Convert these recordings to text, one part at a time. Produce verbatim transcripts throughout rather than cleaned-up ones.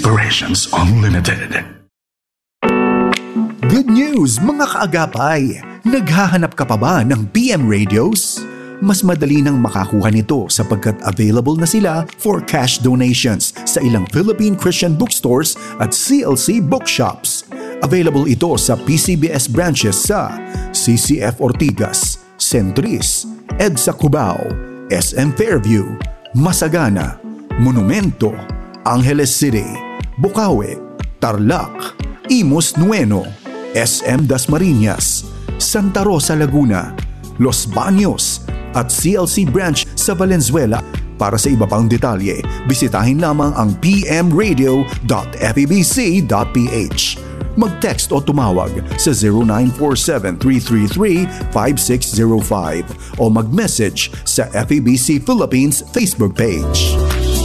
Inspirations Unlimited. Good news mga kaagapay! Naghahanap ka pa ba ng P M radios? Mas madali nang makakuha nito sapagkat available na sila for cash donations sa ilang Philippine Christian bookstores at C L C bookshops. Available ito sa P C B S branches sa C C F Ortigas, Centris, EDSA Cubao, S M Fairview, Masagana, Monumento, Angeles City, Bukawi, Tarlac, Imus Nueno, S M Dasmariñas, Santa Rosa Laguna, Los Baños at C L C branch sa Valenzuela. Para sa iba pang detalye, bisitahin lamang ang p m radio dot f e b c dot p h. Mag-text o tumawag sa zero nine four seven, three three three, five six zero five o mag-message sa F E B C Philippines Facebook page.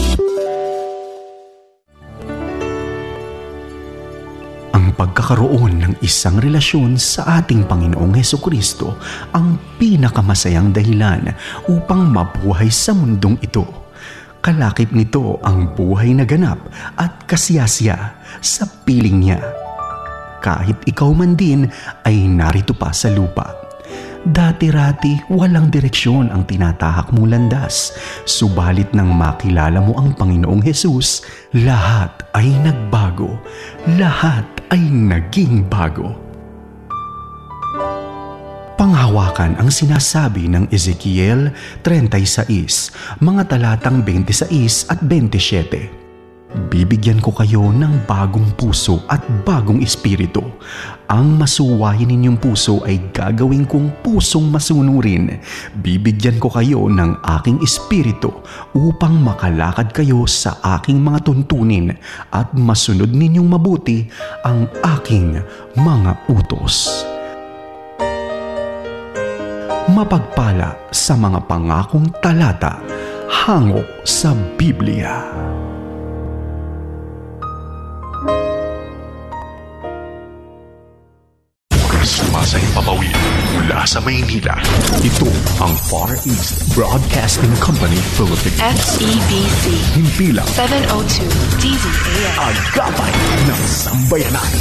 Ang pagkakaroon ng isang relasyon sa ating Panginoong Hesukristo ang pinakamasayang dahilan upang mabuhay sa mundong ito. Kalakip nito ang buhay na ganap at kasiyasiya sa piling niya. Kahit ikaw man din ay narito pa sa lupa. Dati-rati walang direksyon ang tinatahak mong landas, subalit nang makilala mo ang Panginoong Hesus, lahat ay nagbago, lahat ay naging bago. Panghawakan ang sinasabi ng Ezekiel thirty-six, mga talatang twenty-six at twenty-seven. Bibigyan ko kayo ng bagong puso at bagong espiritu. Ang masuwayin ninyong puso ay gagawin kong pusong masunurin. Bibigyan ko kayo ng aking espiritu upang makalakad kayo sa aking mga tuntunin at masunod ninyong mabuti ang aking mga utos. Mapagpala sa mga pangakong talata hango sa Biblia. Sumasay papawid mula sa Maynila. Ito ang Far East Broadcasting Company Philippines. F E B C. Himpilang seven oh two D Z A S. Agapay ng Sambayanan.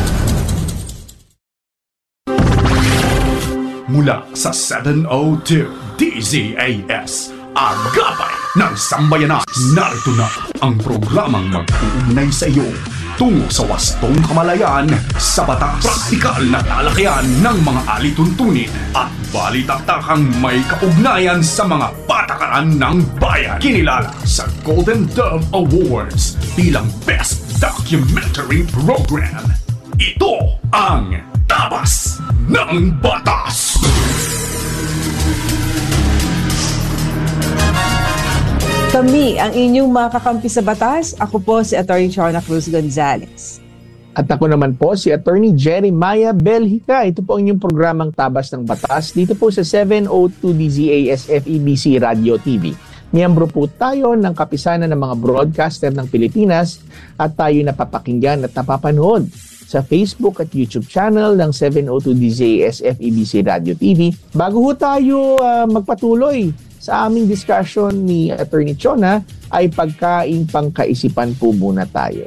Mula sa seven oh two D Z A S. Agapay ng Sambayanan. Narito na ang programang mag-uugnay sa iyo tungo sa wastong kamalayan sa batas. Praktikal na talakayan ng mga alituntunin at balitaktakang may kaugnayan sa mga patakaran ng bayan. Kinilala sa Golden Dove Awards bilang Best Documentary Program. Ito ang Tabas ng Batas! Kami ang inyong mga kakampi sa batas. Ako po si Attorney Chona Cruz Gonzales. At ako naman po si Attorney Jeremiah Belhica. Ito po ang inyong programang Tabas ng Batas dito po sa seven oh two D Z A S F E B C Radio T V. Miyembro po tayo ng kapisanan ng mga broadcaster ng Pilipinas at tayo napapakinggan at napapanood sa Facebook at YouTube channel ng seven oh two D Z A S F E B C Radio T V. Bago ho tayo uh, magpatuloy sa aming discussion ni Attorney Chona, ay pagkaing pangkaisipan po muna tayo.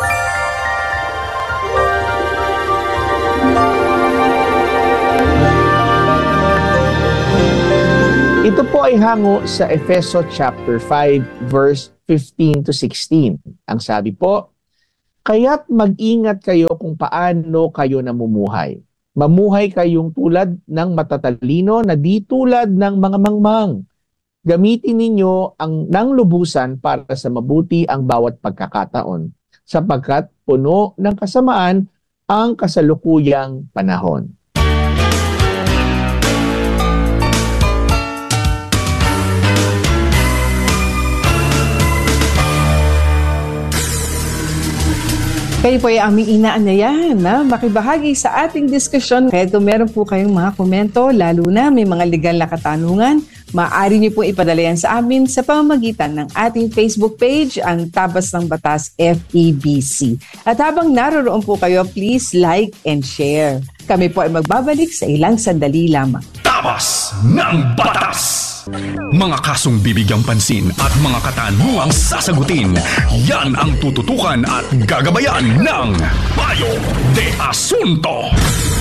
Ito po ay hango sa Efeso chapter five verse fifteen to sixteen. Ang sabi po, kaya't mag-ingat kayo kung paano kayo namumuhay. Mamuhay kayong tulad ng matatalino na di tulad ng mga mangmang. Gamitin ninyo ang nang lubusan para sa mabuti ang bawat pagkakataon, sapagkat puno ng kasamaan ang kasalukuyang panahon. Kayo po ay aming inaanyayahan na makibahagi sa ating diskusyon. Kaya kung meron po kayong mga komento, lalo na may mga legal na katanungan, maaari niyo po ipadala yan sa amin sa pamamagitan ng ating Facebook page, ang Tabas ng Batas F E B C. At habang naroroon po kayo, please like and share. Kami po ay magbabalik sa ilang sandali lamang. Tabas ng Batas. Mga kasong bibigyang pansin at mga katanungang sasagutin, yan ang tututukan at gagabayan ng Payo de Asunto.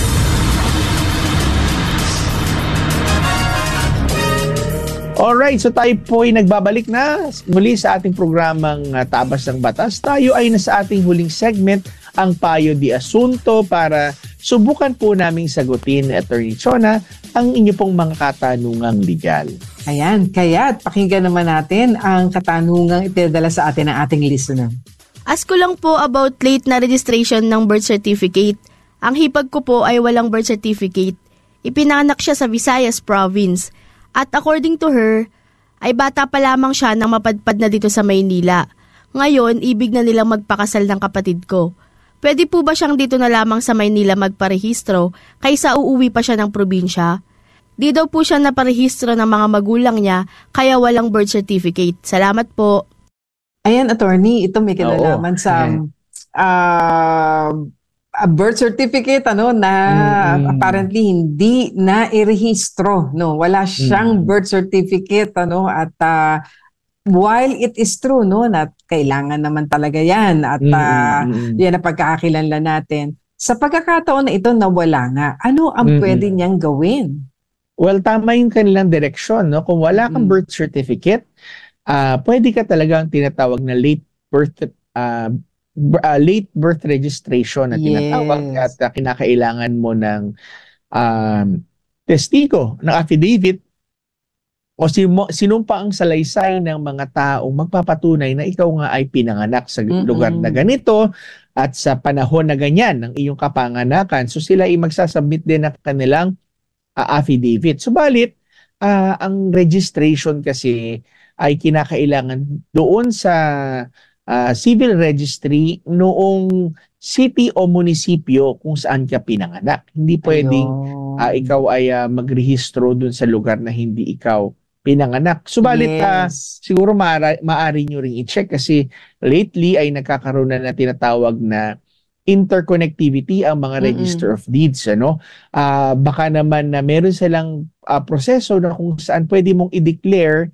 Alright, so tayo po ay nagbabalik na muli sa ating programang uh, Tabas ng Batas. Tayo ay nasa ating huling segment, ang Payo de Asunto, para subukan po naming sagutin, Attorney Chona, ang inyo pong mga katanungang legal. Ayan, kaya't pakinggan naman natin ang katanungang itidala sa atin ng ating listener. Ask ko lang po about late na registration ng birth certificate. Ang hipag ko po ay walang birth certificate. Ipinanganak siya sa Visayas Province. At according to her, ay bata pa lamang siya nang mapadpad na dito sa Maynila. Ngayon, ibig na nilang magpakasal ng kapatid ko. Pwede po ba siyang dito na lamang sa Maynila magparehistro kaysa uuwi pa siya ng probinsya? Di daw po siya naparehistro ng mga magulang niya kaya walang birth certificate. Salamat po. Ayan, attorney, ito may kinalaman Oo. sa uh, a birth certificate ano na Mm-mm. apparently hindi na irehistro, no, wala siyang Mm-mm. birth certificate ano, at uh, while it is true no na kailangan naman talaga yan at uh, Mm-mm. yan ang pagkakakilanlan natin, sa pagkakataon na ito na wala nga, ano ang Mm-mm. pwede niyang gawin? Well, tama yung kanilang direksyon, no? Kung wala kang Mm. birth certificate, uh, pwede ka talagang tinatawag na late birth uh, b- uh, late birth registration na tinatawag Yes. at uh, kinakailangan mo ng um, testigo, ng affidavit o simo, sinumpa ang salaysay ng mga taong magpapatunay na ikaw nga ay pinanganak sa Mm-mm. lugar na ganito at sa panahon na ganyan ng iyong kapanganakan. So sila ay magsasubmit din ng kanilang uh, affidavit. Subalit, uh, ang registration kasi ay kinakailangan doon sa uh, civil registry noong city o munisipyo kung saan ka pinanganak. Hindi pwedeng Ayun. uh, ikaw ay uh, magrehistro doon sa lugar na hindi ikaw pinanganak. Subalit, uh, Yes. siguro maara, maaari nyo ring i-check kasi lately ay nagkakaroon na na tinatawag na interconnectivity ang mga Mm-mm. register of deeds, ano? Ah, baka naman na meron silang ah, proseso na kung saan pwede mong i-declare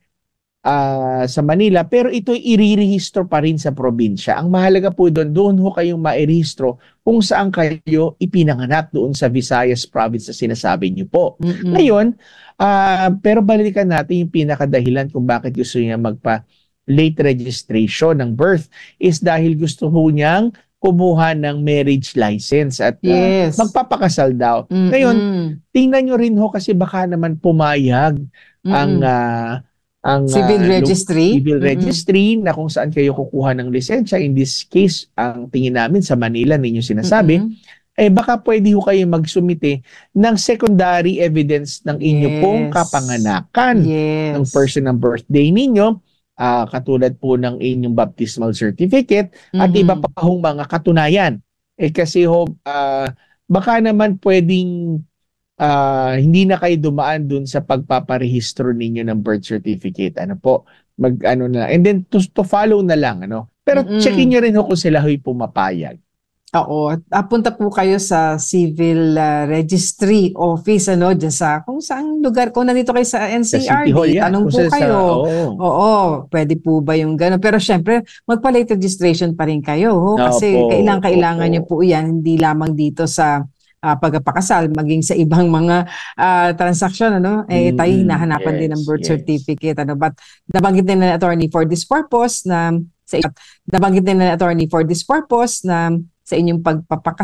ah, sa Manila pero ito i-rehistro pa rin sa probinsya. Ang mahalaga po doon, doon ho kayong ma-rehistro kung saan kayo ipinanganak doon sa Visayas Province na sinasabi niyo po. Mm-mm. Ngayon, ah, pero balikan natin yung pinakadahilan kung bakit gusto niya magpa late registration ng birth is dahil gusto ho niyang kumuha ng marriage license at uh, Yes. magpapakasal daw. Mm-mm. Ngayon, tingnan nyo rin ho kasi baka naman pumayag ang Mm-mm. uh, ang Civil uh, registry? civil Mm-mm. registry na kung saan kayo kukuha ng lisensya. In this case, ang tingin namin sa Manila ninyo sinasabi, Mm-mm. eh baka pwede ho kayo magsumite ng secondary evidence ng inyo Yes. pong kapanganakan Yes. ng person ng birthday ninyo, ah, katulad po ng inyong baptismal certificate at Mhm. iba pa hong mga katunayan. Eh kasi ho, ah, baka naman pwedeng ah, hindi na kayo dumaan dun sa pagpaparehistro ninyo ng birth certificate. Ano po, mag ano na. And then to, to follow na lang, ano. Pero Mm-mm. checkin nyo rin ho kung sila ho'y pumapayag. Oo, ah, punta po kayo sa Civil ah, Registry Office ano diyan sa kung saang lugar, kung nandito kayo sa N Sa C City R D, Hall yan. tanong Kung po sa- sa- kayo. oo. Oo, pwede po ba yung gano'n? Pero syempre, magpa-late registration pa rin kayo ho, kasi Opo, kailangan kailangan opo. niyo po 'yan hindi lamang dito sa ah, pagpapakasal, maging sa ibang mga ah, transaksyon ano, eh Mm, tayo hinahanapan din ng yes, birth yes. certificate ano, but nabanggit din ng attorney for this purpose na sa nabanggit din ng attorney for this purpose na sa inyong pagpapakasal